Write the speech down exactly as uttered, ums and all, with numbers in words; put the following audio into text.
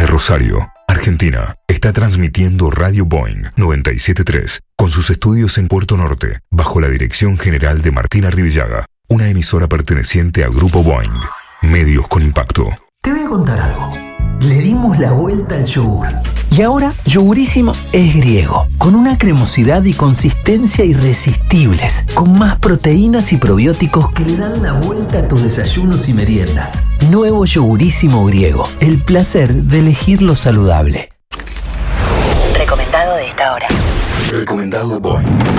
Rosario, Argentina, está transmitiendo Radio Boing noventa y siete punto tres con sus estudios en Puerto Norte, bajo la dirección general de Martina Arribillaga, una emisora perteneciente a Grupo Boing, medios con impacto. Te voy a contar algo. Le dimos la vuelta al yogur. Y ahora Yogurísimo es griego, con una cremosidad y consistencia irresistibles, con más proteínas y probióticos que le dan la vuelta a tus desayunos y meriendas. Nuevo Yogurísimo griego, el placer de elegir lo saludable. Recomendado de esta hora. Recomendado Boing.